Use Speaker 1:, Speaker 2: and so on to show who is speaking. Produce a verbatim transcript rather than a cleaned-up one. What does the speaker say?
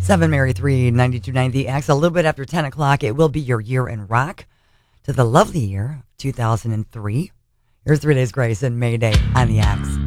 Speaker 1: seven Mary three, ninety-two point nine The X. A little bit after ten o'clock, it will be your year in rock to the lovely year of two thousand three. Here's Three Days Grace and Mayday on The X.